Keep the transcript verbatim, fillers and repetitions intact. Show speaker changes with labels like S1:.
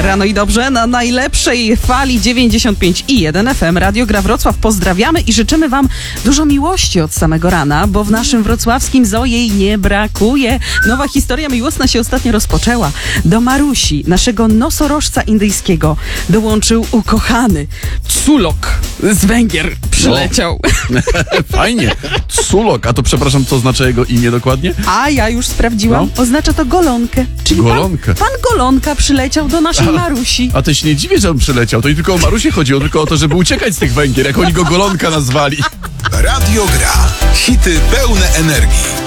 S1: Rano i dobrze na najlepszej fali dziewięćdziesiąt pięć i jeden F M. Radio Gra Wrocław. Pozdrawiamy i życzymy wam dużo miłości od samego rana, bo w naszym wrocławskim zoo jej nie brakuje. Nowa historia miłosna się ostatnio rozpoczęła. Do Marusi, naszego nosorożca indyjskiego, dołączył ukochany Culok z Węgier. Przyleciał.
S2: No. Fajnie. Culok, a to przepraszam, co oznacza jego imię dokładnie?
S1: A ja już sprawdziłam.
S2: No.
S1: Oznacza to golonkę. Czyli
S2: Golonkę.
S1: Pan, pan Golonka przyleciał do naszej Marusi.
S2: A ty się nie dziwię, że on przyleciał. To nie tylko o Marusię chodziło, tylko o to, żeby uciekać z tych Węgier, jak oni go Golonka nazwali.
S3: Radio Gra. Hity pełne energii.